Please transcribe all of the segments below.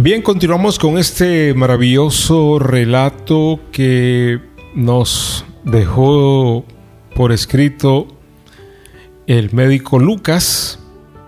Bien, continuamos con este maravilloso relato que nos dejó por escrito el médico Lucas,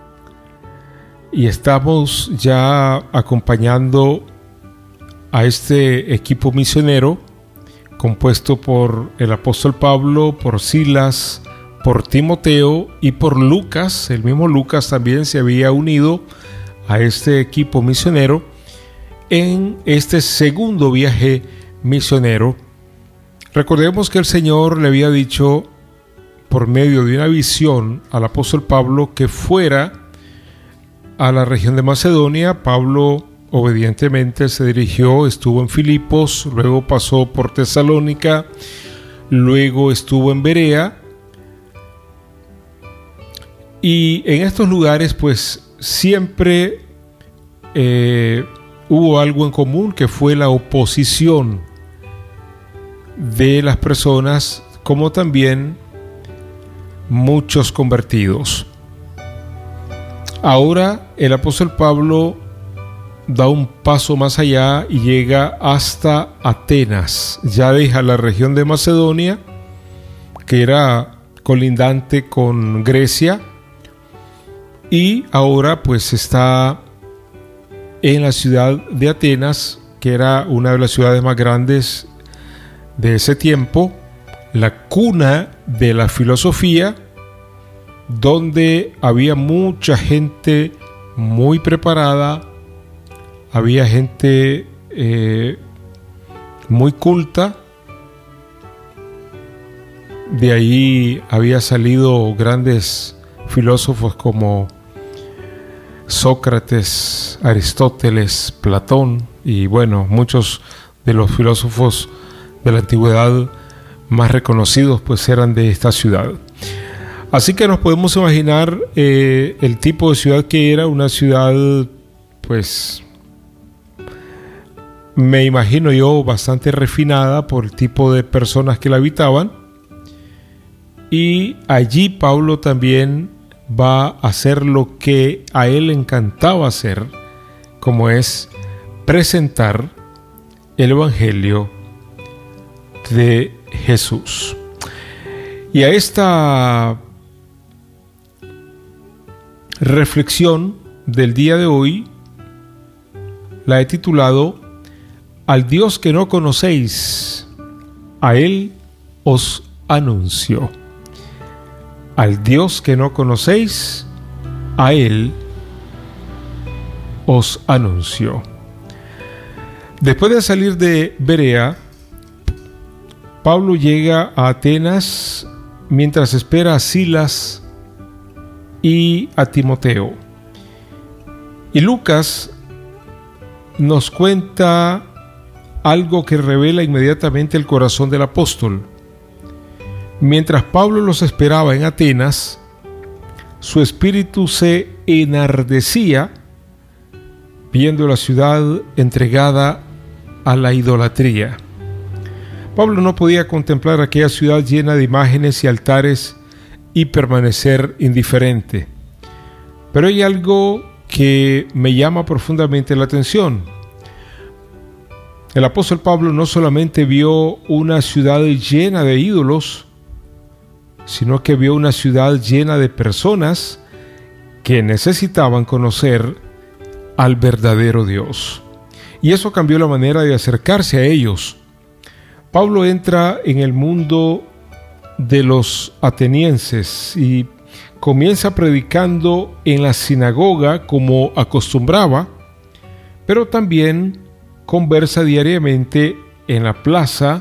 y estamos ya acompañando a este equipo misionero compuesto por el apóstol Pablo, por Silas, por Timoteo y por Lucas. El mismo Lucas también se había unido a este equipo misionero en este segundo viaje misionero. Recordemos que el Señor le había dicho por medio de una visión al apóstol Pablo que fuera a la región de Macedonia. Pablo obedientemente se dirigió, estuvo en Filipos, luego pasó por Tesalónica, luego estuvo en Berea, y en estos lugares pues siempre hubo algo en común, que fue la oposición de las personas, como también muchos convertidos. Ahora el apóstol Pablo da un paso más allá y llega hasta Atenas. Ya deja la región de Macedonia, que era colindante con Grecia, y ahora pues está en la ciudad de Atenas, que era una de las ciudades más grandes de ese tiempo, la cuna de la filosofía, donde había mucha gente muy preparada, había gente muy culta. De ahí había salido grandes filósofos como Sócrates, Aristóteles, Platón y bueno, muchos de los filósofos de la antigüedad más reconocidos pues eran de esta ciudad. Así que nos podemos imaginar el tipo de ciudad que era, una ciudad pues me imagino yo bastante refinada por el tipo de personas que la habitaban, y allí Pablo también va a hacer lo que a él le encantaba hacer, como es presentar el Evangelio de Jesús. Y a esta reflexión del día de hoy la he titulado Al Dios que no conocéis, a Él os anuncio. Al Dios que no conocéis, a Él os anuncio. Después de salir de Berea, Pablo llega a Atenas mientras espera a Silas y a Timoteo. Y Lucas nos cuenta algo que revela inmediatamente el corazón del apóstol. Mientras Pablo los esperaba en Atenas, su espíritu se enardecía viendo la ciudad entregada a la idolatría. Pablo no podía contemplar aquella ciudad llena de imágenes y altares y permanecer indiferente. Pero hay algo que me llama profundamente la atención. El apóstol Pablo no solamente vio una ciudad llena de ídolos, sino que vio una ciudad llena de personas que necesitaban conocer al verdadero Dios. Y eso cambió la manera de acercarse a ellos. Pablo entra en el mundo de los atenienses y comienza predicando en la sinagoga como acostumbraba, pero también conversa diariamente en la plaza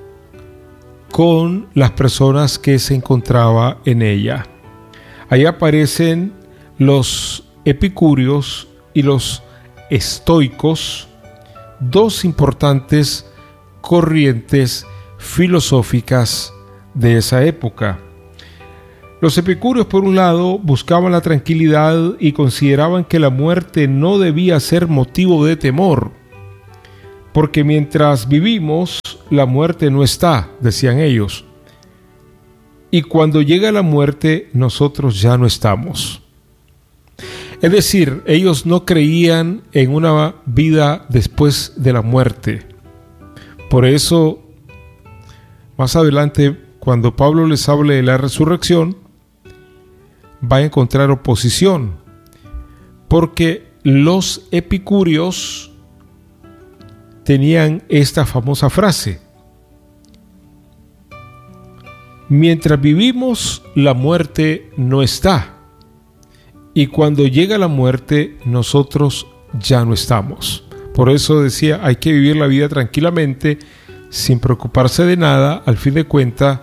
con las personas que se encontraba en ella. Ahí aparecen los epicúreos y los estoicos, dos importantes corrientes filosóficas de esa época. Los epicúreos, por un lado, buscaban la tranquilidad y consideraban que la muerte no debía ser motivo de temor, porque mientras vivimos, la muerte no está, decían ellos, y cuando llega la muerte, nosotros ya no estamos. Es decir, ellos no creían en una vida después de la muerte. Por eso, más adelante, cuando Pablo les hable de la resurrección, va a encontrar oposición, porque los epicúreos tenían esta famosa frase: mientras vivimos, la muerte no está, y cuando llega la muerte, nosotros ya no estamos. Por eso decía, hay que vivir la vida tranquilamente, sin preocuparse de nada, al fin de cuentas,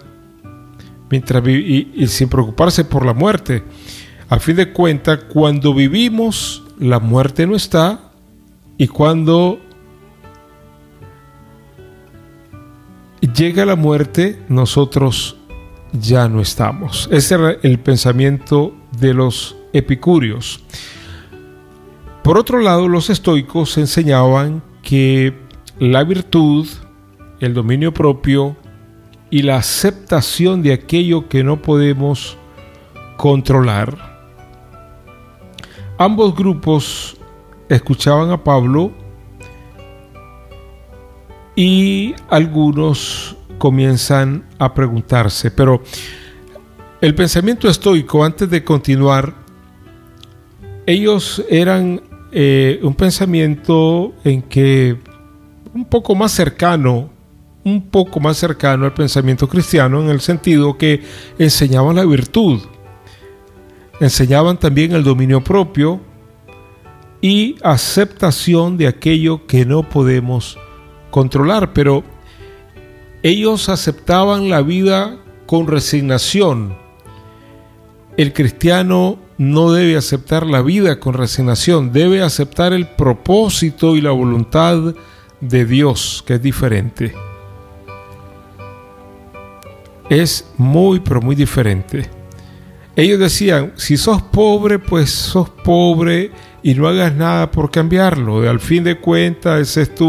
y sin preocuparse por la muerte. A fin de cuentas, cuando vivimos, la muerte no está, y cuando llega la muerte, nosotros ya no estamos. Ese era el pensamiento de los epicúreos. Por otro lado, los estoicos enseñaban que la virtud, el dominio propio y la aceptación de aquello que no podemos controlar. Ambos grupos escuchaban a Pablo y algunos comienzan a preguntarse, pero el pensamiento estoico, antes de continuar, ellos eran un pensamiento en que un poco más cercano al pensamiento cristiano, en el sentido que enseñaban la virtud, enseñaban también el dominio propio y aceptación de aquello que no podemos controlar, pero ellos aceptaban la vida con resignación. El cristiano no debe aceptar la vida con resignación, debe aceptar el propósito y la voluntad de Dios, que es diferente. Es muy, pero muy diferente. Ellos decían, si sos pobre, pues sos pobre y no hagas nada por cambiarlo. Al fin de cuentas, ese es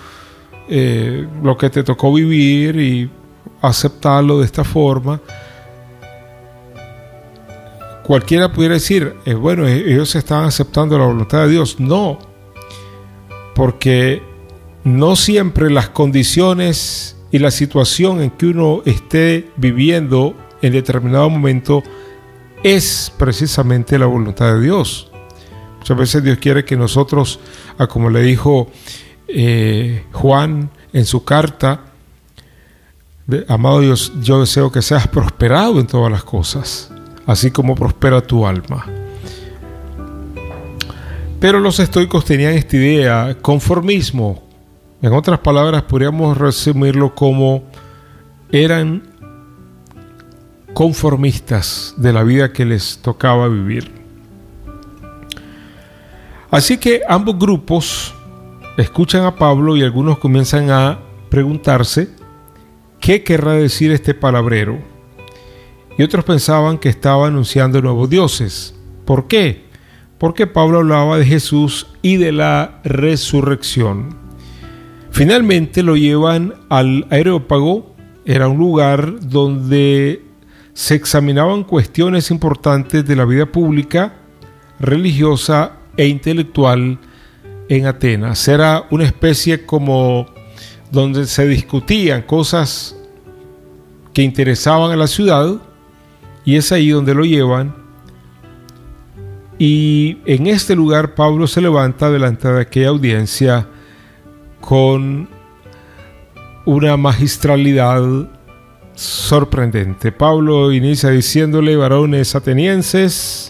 lo que te tocó vivir y aceptarlo de esta forma. Cualquiera pudiera decir, bueno, ellos estaban aceptando la voluntad de Dios. No, porque no siempre las condiciones y la situación en que uno esté viviendo en determinado momento es precisamente la voluntad de Dios. Muchas veces Dios quiere que nosotros, como le dijo Juan en su carta, amado Dios, yo deseo que seas prosperado en todas las cosas, así como prospera tu alma. Pero los estoicos tenían esta idea, conformismo. En otras palabras, podríamos resumirlo como eran conformistas de la vida que les tocaba vivir. Así que ambos grupos escuchan a Pablo y algunos comienzan a preguntarse qué querrá decir este palabrero. Y otros pensaban que estaba anunciando nuevos dioses. ¿Por qué? Porque Pablo hablaba de Jesús y de la resurrección. Finalmente lo llevan al Areópago. Era un lugar donde se examinaban cuestiones importantes de la vida pública, religiosa e intelectual en Atenas. Era una especie como donde se discutían cosas que interesaban a la ciudad, y es ahí donde lo llevan. Y en este lugar Pablo se levanta delante de aquella audiencia con una magistralidad sorprendente. Pablo inicia diciéndole: varones atenienses,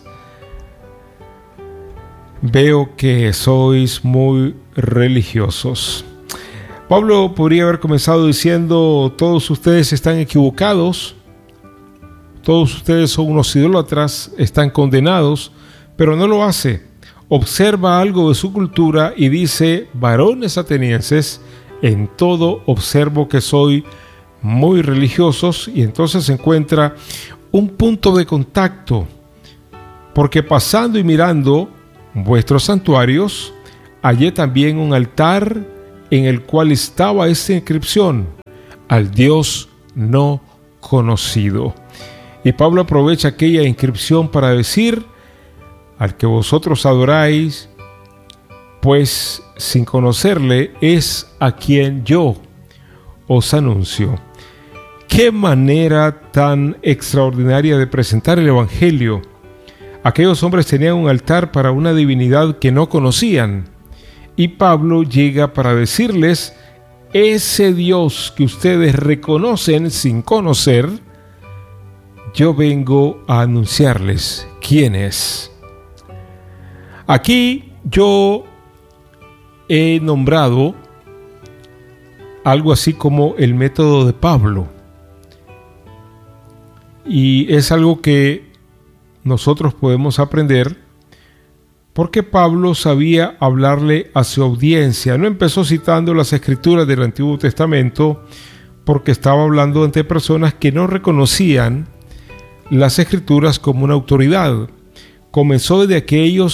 veo que sois muy religiosos. Pablo podría haber comenzado diciendo: todos ustedes están equivocados, todos ustedes son unos idólatras, están condenados, pero no lo hace. Observa algo de su cultura y dice: varones atenienses, en todo observo que soy muy religiosos. Y entonces se encuentra un punto de contacto, porque pasando y mirando vuestros santuarios, hallé también un altar en el cual estaba esta inscripción: al Dios no conocido. Y Pablo aprovecha aquella inscripción para decir: al que vosotros adoráis, pues sin conocerle es a quien yo os anuncio. ¡Qué manera tan extraordinaria de presentar el Evangelio! Aquellos hombres tenían un altar para una divinidad que no conocían, y Pablo llega para decirles: ese Dios que ustedes reconocen sin conocer, yo vengo a anunciarles quién es. Aquí yo he nombrado algo así como el método de Pablo, y es algo que nosotros podemos aprender porque Pablo sabía hablarle a su audiencia. No empezó citando las escrituras del Antiguo Testamento porque estaba hablando ante personas que no reconocían las escrituras como una autoridad. Comenzó desde aquello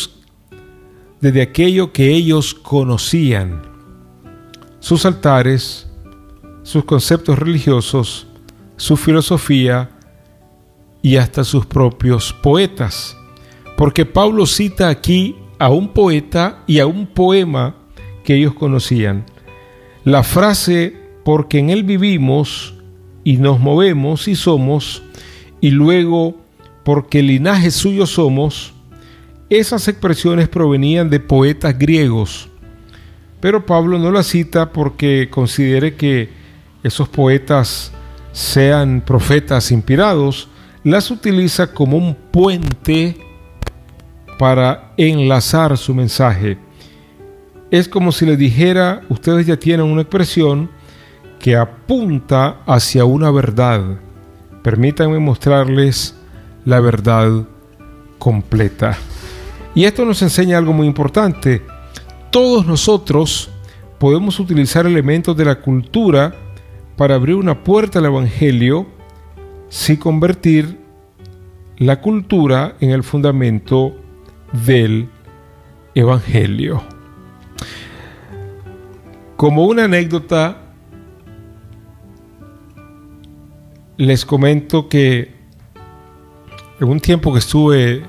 que ellos conocían: sus altares, sus conceptos religiosos, su filosofía y hasta sus propios poetas. Porque Pablo cita aquí a un poeta y a un poema que ellos conocían. La frase "porque en él vivimos y nos movemos y somos", y luego "porque linaje suyo somos", esas expresiones provenían de poetas griegos. Pero Pablo no la cita porque considere que esos poetas sean profetas inspirados. Las utiliza como un puente para enlazar su mensaje. Es como si les dijera: ustedes ya tienen una expresión que apunta hacia una verdad. Permítanme mostrarles la verdad completa. Y esto nos enseña algo muy importante. Todos nosotros podemos utilizar elementos de la cultura para abrir una puerta al Evangelio, sin convertir la cultura en el fundamento del Evangelio. Como una anécdota, les comento que en un tiempo que estuve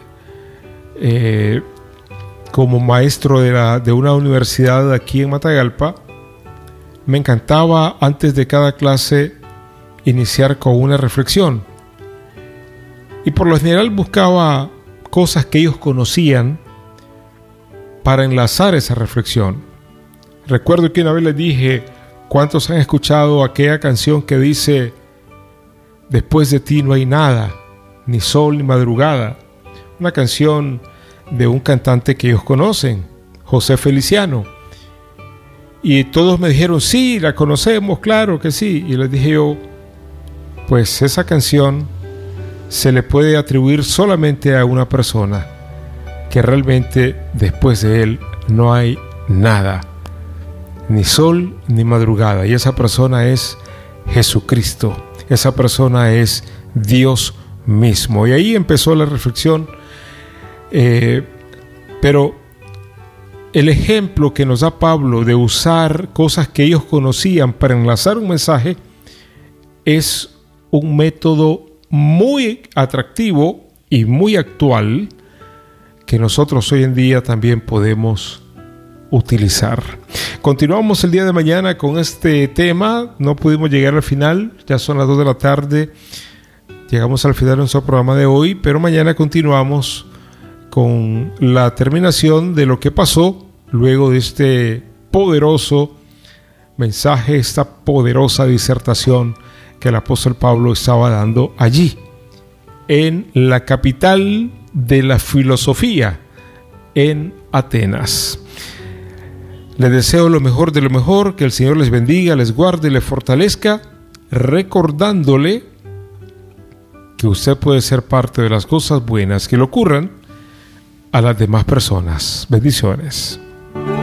como maestro de una universidad aquí en Matagalpa, me encantaba antes de cada clase iniciar con una reflexión, y por lo general buscaba cosas que ellos conocían para enlazar esa reflexión. Recuerdo que una vez les dije: ¿cuántos han escuchado aquella canción que dice: después de ti no hay nada, ni sol ni madrugada? Una canción de un cantante que ellos conocen, José Feliciano. Y todos me dijeron: sí, la conocemos, claro que sí. Y les dije yo: pues esa canción se le puede atribuir solamente a una persona, que realmente después de él no hay nada, ni sol ni madrugada, y esa persona es Jesucristo. Esa persona es Dios mismo. Y ahí empezó la reflexión. Pero el ejemplo que nos da Pablo de usar cosas que ellos conocían para enlazar un mensaje es un método muy atractivo y muy actual que nosotros hoy en día también podemos utilizar. Continuamos el día de mañana con este tema. No pudimos llegar al final, ya son las 2 de la tarde. Llegamos al final de nuestro programa de hoy, pero mañana continuamos con la terminación de lo que pasó luego de este poderoso mensaje, esta poderosa disertación que el apóstol Pablo estaba dando allí, en la capital de la filosofía, en Atenas. Les deseo lo mejor de lo mejor, que el Señor les bendiga, les guarde, les fortalezca, recordándole que usted puede ser parte de las cosas buenas que le ocurran a las demás personas. Bendiciones.